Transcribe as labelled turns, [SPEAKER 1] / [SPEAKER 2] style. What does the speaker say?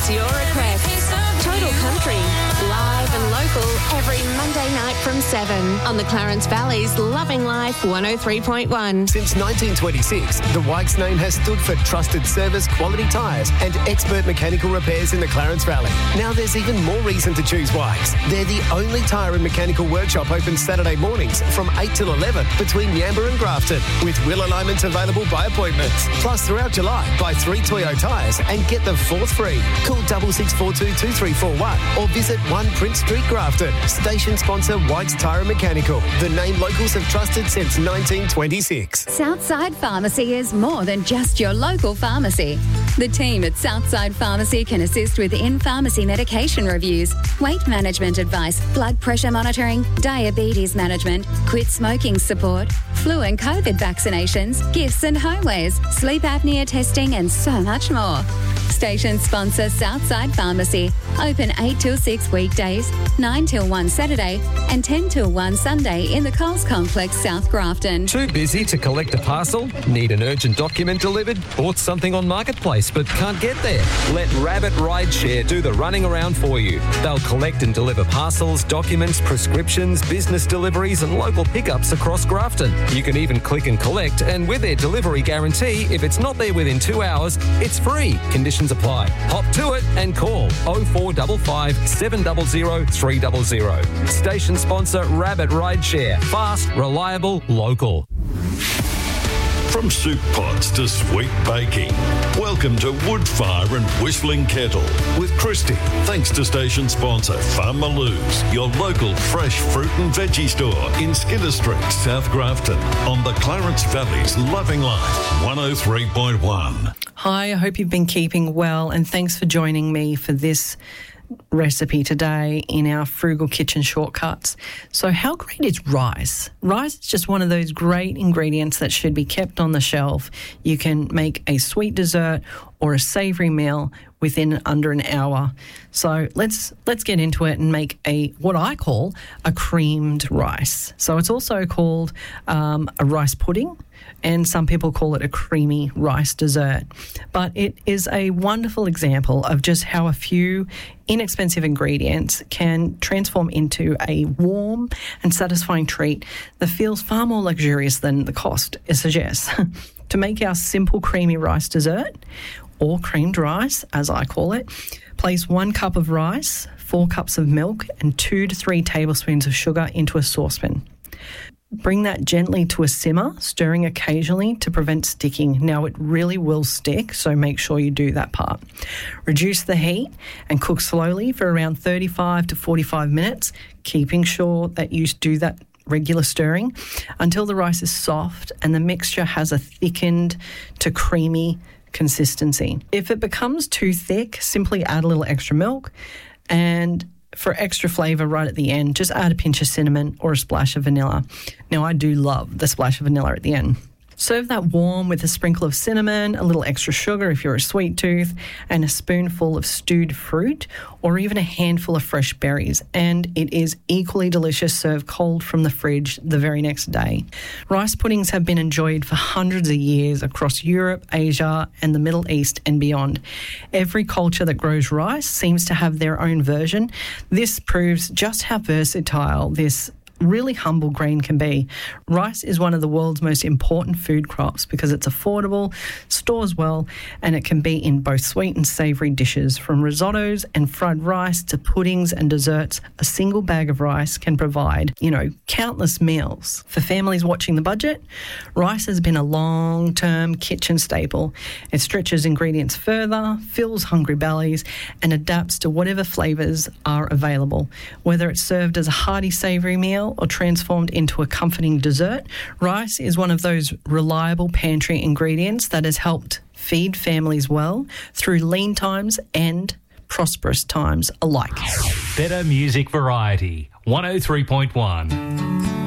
[SPEAKER 1] your requests. Total Country, live and local every Monday night from 7 on the Clarence Valley's Loving Life 103.1.
[SPEAKER 2] Since 1926, the Wykes name has stood for trusted service, quality tyres and expert mechanical repairs in the Clarence Valley. Now there's even more reason to choose Wykes. They're the only tyre and mechanical workshop open Saturday mornings from 8 till 11 between Yamba and Grafton, with wheel alignments available by appointments. Plus, throughout July, buy 3 Toyo tyres and get the 4th free. Call 6642 2341 or visit 1 Prince Street, Grafton. Station sponsor Wykes Tyre and Mechanical. The name locals have trusted since 1926.
[SPEAKER 3] Southside Pharmacy is more than just your local pharmacy. The team at Southside Pharmacy can assist with in-pharmacy medication reviews, weight management advice, blood pressure monitoring, diabetes management, quit smoking support, flu and COVID vaccinations, gifts and homewares, sleep apnea testing and so much more. Station sponsor Southside Pharmacy. Open 8 till 6 weekdays, 9 till 1 Saturday and 10 till 1 Sunday in the Coles Complex, South Grafton.
[SPEAKER 4] Too busy to collect a parcel? Need an urgent document delivered? Bought something on Marketplace but can't get there? Let Rabbit Rideshare do the running around for you. They'll collect and deliver parcels, documents, prescriptions, business deliveries and local pickups across Grafton. You can even click and collect, and with their delivery guarantee, if it's not there within 2 hours, it's free. Conditions apply. Hop to it and call 0455 700 300. Station sponsor Rabbit Rideshare. Fast, reliable, local.
[SPEAKER 5] From soup pots to sweet baking, welcome to Woodfire and Whistling Kettle with Christy. Thanks to station sponsor Farmaloo's, your local fresh fruit and veggie store in Skinner Street, South Grafton, on the Clarence Valley's Loving Life 103.1.
[SPEAKER 6] Hi, I hope you've been keeping well, and thanks for joining me for this recipe today in our Frugal Kitchen Shortcuts. So how great is rice? Rice is just one of those great ingredients that should be kept on the shelf. You can make a sweet dessert or a savoury meal within under an hour. So let's get into it and make what I call a creamed rice. So it's also called a rice pudding, and some people call it a creamy rice dessert. But it is a wonderful example of just how a few inexpensive ingredients can transform into a warm and satisfying treat that feels far more luxurious than the cost suggests. To make our simple creamy rice dessert, or creamed rice, as I call it, place 1 cup of rice, 4 cups of milk, and 2 to 3 tablespoons of sugar into a saucepan. Bring that gently to a simmer, stirring occasionally to prevent sticking. Now, it really will stick, so make sure you do that part. Reduce the heat and cook slowly for around 35 to 45 minutes, keeping sure that you do that regular stirring until the rice is soft and the mixture has a thickened to creamy consistency. If it becomes too thick, simply add a little extra milk, and for extra flavour right at the end, just add a pinch of cinnamon or a splash of vanilla. Now, I do love the splash of vanilla at the end. Serve that warm with a sprinkle of cinnamon, a little extra sugar if you're a sweet tooth, and a spoonful of stewed fruit or even a handful of fresh berries. And it is equally delicious served cold from the fridge the very next day. Rice puddings have been enjoyed for hundreds of years across Europe, Asia, and the Middle East and beyond. Every culture that grows rice seems to have their own version. This proves just how versatile this really humble grain can be. Rice is one of the world's most important food crops because it's affordable, stores well, and it can be in both sweet and savoury dishes. From risottos and fried rice to puddings and desserts, a single bag of rice can provide, countless meals. For families watching the budget, rice has been a long-term kitchen staple. It stretches ingredients further, fills hungry bellies, and adapts to whatever flavours are available. Whether it's served as a hearty savoury meal or transformed into a comforting dessert, rice is one of those reliable pantry ingredients that has helped feed families well through lean times and prosperous times alike.
[SPEAKER 7] Better music variety, 103.1.